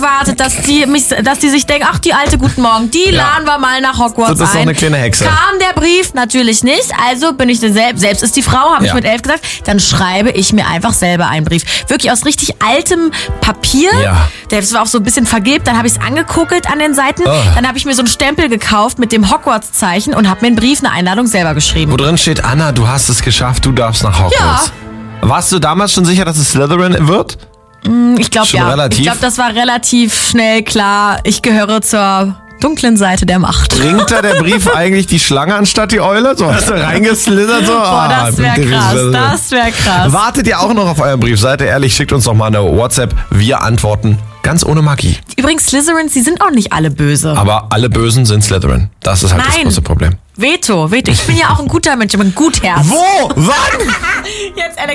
gewartet, dass die sich denken, ach, die alte, guten Morgen, die laden wir mal nach Hogwarts ein. Das ist doch eine kleine Hexe. Kam der Brief? Natürlich nicht. Also bin ich selbst ist die Frau, habe ich mit 11 gesagt. Dann schreibe ich mir einfach selber einen Brief. Wirklich aus richtig altem Papier. Ja. Das war auch so ein bisschen vergilbt. Dann habe ich es angekokelt an den Seiten. Dann habe ich mir so einen Stempel gekauft mit dem Hogwarts-Zeichen und habe mir einen Brief, eine Einladung selber geschrieben. Wo drin steht, Anna, du hast es geschafft, du darfst nach Hogwarts. Ja. Warst du damals schon sicher, dass es Slytherin wird? Ich glaube, ja. Relativ? Ich glaube, das war relativ schnell klar. Ich gehöre zur dunklen Seite der Macht. Bringt da der Brief eigentlich die Schlange anstatt die Eule? So hast du reingeslithert? So? Boah, das wäre krass. Das wäre krass. Wartet ihr auch noch auf euren Brief? Seid ihr ehrlich, schickt uns doch mal eine WhatsApp. Wir antworten ganz ohne Magie. Übrigens, Slytherins, die sind auch nicht alle böse. Aber alle Bösen sind Slytherin. Das ist halt das große Problem. Veto. Ich bin ja auch ein guter Mensch, ich bin ein Gutherz. Wo? Wann? Jetzt, Alex.